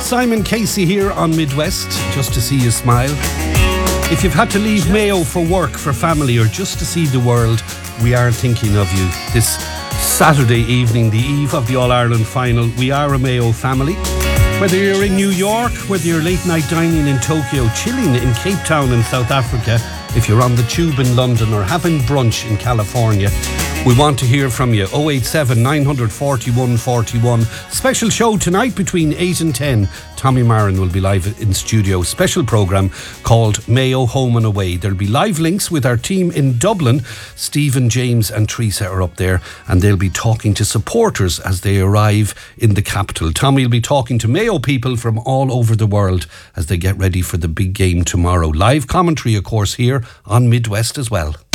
Simon Casey here on Midwest, just to see you smile. If you've had to leave Mayo for work, for family, or just to see the world, we are thinking of you. This Saturday evening, the eve of the All-Ireland final, we are a Mayo family. Whether you're in New York, whether you're late night dining in Tokyo, chilling in Cape Town in South Africa, if you're on the tube in London or having brunch in California, we want to hear from you. 087 941 41. Special show tonight between 8 and 10. Tommy Marin will be live in studio. Special programme called Mayo Home and Away. There'll be live links with our team in Dublin. Stephen, James and Teresa are up there, and they'll be talking to supporters as they arrive in the capital. Tommy will be talking to Mayo people from all over the world as they get ready for the big game tomorrow. Live commentary, of course, here on Midwest as well.